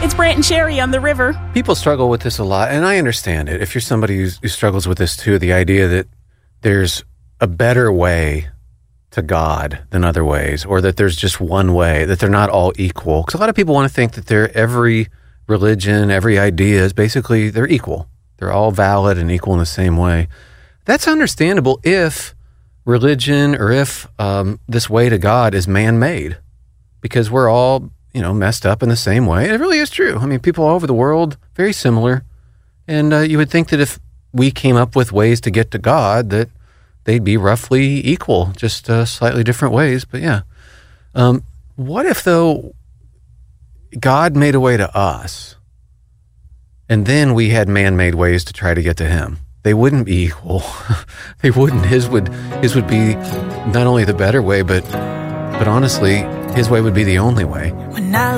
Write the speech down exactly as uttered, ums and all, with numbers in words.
it's Brant and Sherry on the river. People struggle with this a lot, and I understand it. If you're somebody who's, who struggles with this too, the idea that there's a better way to God than other ways, or that there's just one way, that they're not all equal. Because a lot of people want to think that they're, every religion, every idea is basically, they're equal. They're all valid and equal in the same way. That's understandable if religion or if um, this way to God is man-made, because we're all, you know, messed up in the same way. And it really is true. I mean, people all over the world, very similar. And uh, you would think that if we came up with ways to get to God, that they'd be roughly equal, just uh, slightly different ways. But yeah. Um, what if, though, God made a way to us, and then we had man-made ways to try to get to him? They wouldn't be equal. They wouldn't. His would his would be not only the better way, but but honestly, his way would be the only way. When I